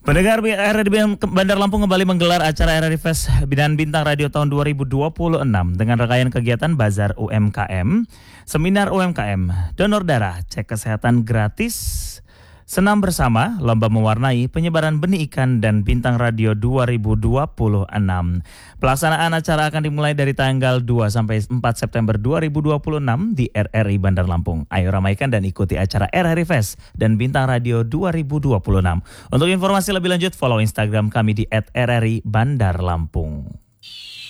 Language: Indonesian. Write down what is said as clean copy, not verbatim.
Pendengar RRI Bandar Lampung kembali menggelar acara RRI Fest dan Bintang Radio tahun 2026 dengan rangkaian kegiatan Bazar UMKM, Seminar UMKM, Donor Darah, Cek Kesehatan Gratis, Senam Bersama, Lomba Mewarnai, Penyebaran Benih Ikan, dan Bintang Radio 2026. Pelaksanaan acara akan dimulai dari tanggal 2 sampai 4 September 2026 di RRI Bandar Lampung. Ayo ramaikan dan ikuti acara RRI Fest dan Bintang Radio 2026. Untuk informasi lebih lanjut, follow Instagram kami di @RRI Bandar Lampung.